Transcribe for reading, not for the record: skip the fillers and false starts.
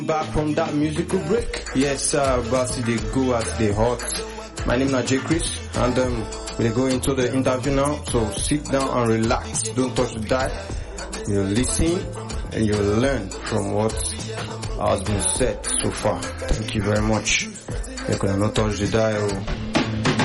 Back from that musical break. Yes, but they go as they hot. My name is Jay Chris, and we go into the interview now. So sit down and relax. Don't touch the dial. You listen and you learn from what has been said so far. Thank you very much. You can not touch the dial.